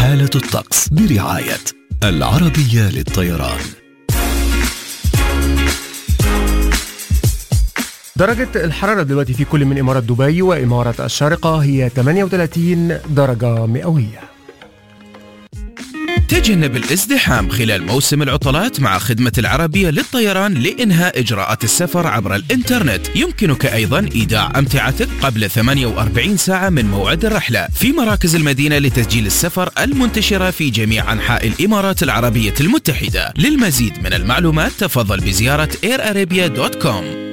حالة الطقس برعاية العربية للطيران. درجة الحرارة دلوقتي في كل من إمارة دبي وإمارة الشارقة هي 38 درجة مئوية. تجنب الازدحام خلال موسم العطلات مع خدمة العربية للطيران لإنهاء إجراءات السفر عبر الإنترنت. يمكنك أيضا إيداع أمتعتك قبل 48 ساعة من موعد الرحلة في مراكز المدينة لتسجيل السفر المنتشرة في جميع أنحاء الإمارات العربية المتحدة. للمزيد من المعلومات تفضل بزيارة airarabia.com.